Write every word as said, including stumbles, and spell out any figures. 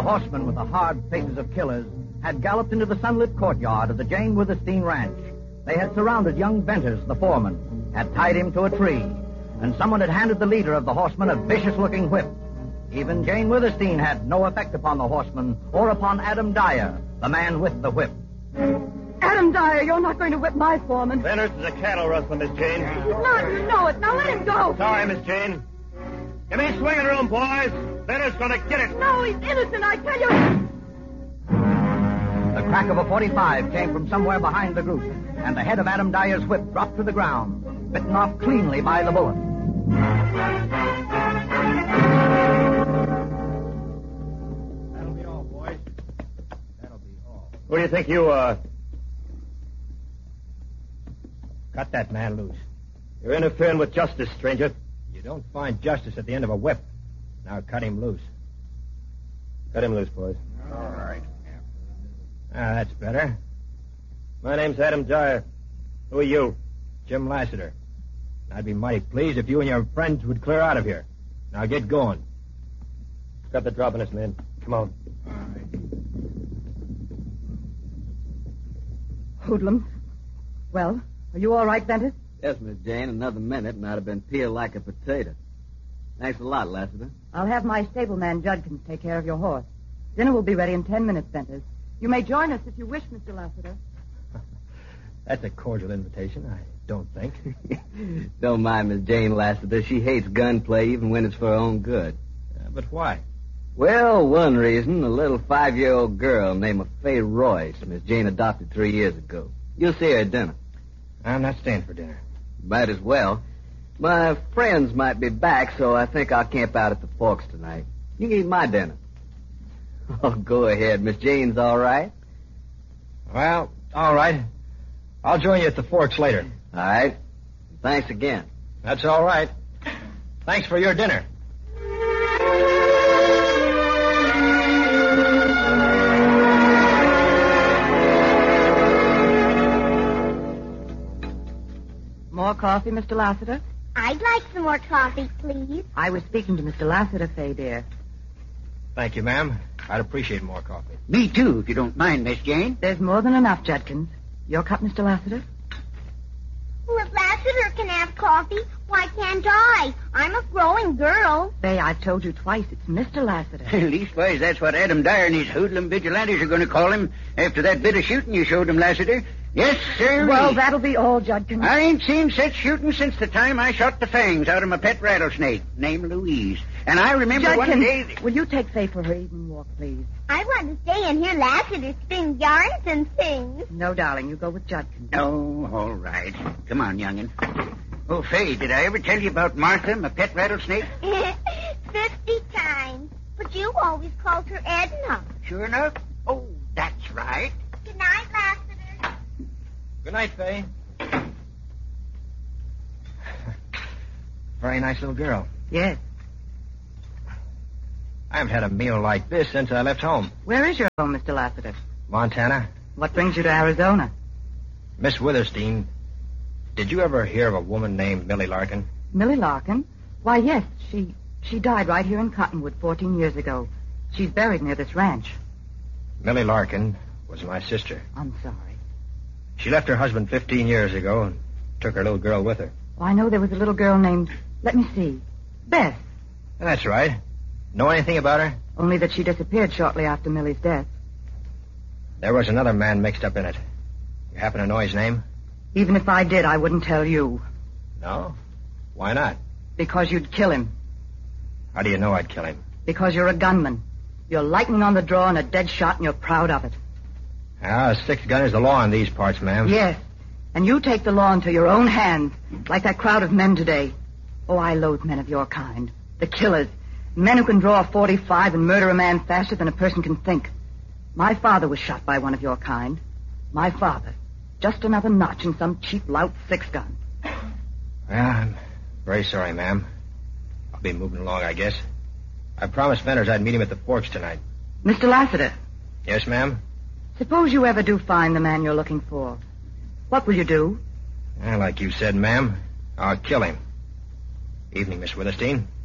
The horsemen with the hard faces of killers had galloped into the sunlit courtyard of the Jane Withersteen ranch. They had surrounded young Venters, the foreman, had tied him to a tree, and someone had handed the leader of the horsemen a vicious-looking whip. Even Jane Withersteen had no effect upon the horseman or upon Adam Dyer, the man with the whip. Adam Dyer, you're not going to whip my foreman. Venters is a cattle rustler, Miss Jane. He's not, you know it. Now let him go. Sorry, Miss Jane. Give me swinging room, boys. Venters gonna get it. No, he's innocent, I tell you. The crack of a forty-five came from somewhere behind the group, and the head of Adam Dyer's whip dropped to the ground, bitten off cleanly by the bullet. That'll be all, boys. That'll be all. Who do you think you are? Cut that man loose. You're interfering with justice, stranger. You don't find justice at the end of a whip. Now cut him loose. Cut him loose, boys. All right. Ah, that's better. My name's Adam Dyer. Who are you? Jim Lassiter. I'd be mighty pleased if you and your friends would clear out of here. Now get going. Got the drop on us, man. Come on. All right. Hoodlums. Well, are you all right, Venters? Yes, Miss Jane. Another minute, and I'd have been peeled like a potato. Thanks a lot, Lassiter. I'll have my stableman Judkins take care of your horse. Dinner will be ready in ten minutes, Venters. You may join us if you wish, Mister Lassiter. That's a cordial invitation, I don't think. Don't mind Miss Jane Lassiter. She hates gunplay even when it's for her own good. Uh, but why? Well, one reason, a little five-year-old girl named Faye Royce, Miss Jane adopted three years ago. You'll see her at dinner. I'm not staying for dinner. Might as well. My friends might be back, so I think I'll camp out at the Forks tonight. You can eat my dinner. Oh, go ahead. Miss Jane's all right? Well, all right. I'll join you at the Forks later. All right. Thanks again. That's all right. Thanks for your dinner. More coffee, Mister Lassiter? I'd like some more coffee, please. I was speaking to Mister Lassiter, Faye, dear. Thank you, ma'am. I'd appreciate more coffee. Me, too, if you don't mind, Miss Jane. There's more than enough, Judkins. Your cup, Mister Lassiter? Well, if Lassiter can have coffee, why can't I? I'm a growing girl. Faye, I've told you twice, it's Mister Lassiter. Leastwise, that's what Adam Dyer and his hoodlum vigilantes are going to call him after that bit of shooting you showed him, Lassiter. Yes, sir. Well, that'll be all, Judkins. I ain't seen such shooting since the time I shot the fangs out of my pet rattlesnake, named Louise. And I remember Judkins, one day... will you take Faye for her evening walk, please? I want to stay and hear Lassiter spin yarns and things. No, darling, you go with Judkins. Oh, all right. Come on, young'un. Oh, Faye, did I ever tell you about Martha, my pet rattlesnake? Fifty times. But you always called her Edna. Sure enough. Oh, that's right. Good night, Lassiter. Good night, Faye. Very nice little girl. Yes. I haven't had a meal like this since I left home. Where is your home, Mister Lassiter? Montana. What brings you to Arizona? Miss Withersteen, did you ever hear of a woman named Millie Larkin? Millie Larkin? Why, yes. She she died right here in Cottonwood fourteen years ago. She's buried near this ranch. Millie Larkin was my sister. I'm sorry. She left her husband fifteen years ago and took her little girl with her. Well, I know there was a little girl named, let me see, Beth. That's right. Know anything about her? Only that she disappeared shortly after Millie's death. There was another man mixed up in it. You happen to know his name? Even if I did, I wouldn't tell you. No? Why not? Because you'd kill him. How do you know I'd kill him? Because you're a gunman. You're lightning on the draw and a dead shot, and you're proud of it. Ah, a six gun is the law in these parts, ma'am. Yes. And you take the law into your own hands, like that crowd of men today. Oh, I loathe men of your kind. The killers. Men who can draw a forty-five and murder a man faster than a person can think. My father was shot by one of your kind. My father. Just another notch in some cheap lout six-gun. Well, I'm very sorry, ma'am. I'll be moving along, I guess. I promised Venters I'd meet him at the Forks tonight. Mister Lassiter. Yes, ma'am? Suppose you ever do find the man you're looking for. What will you do? Well, like you said, ma'am, I'll kill him. Evening, Miss Withersteen.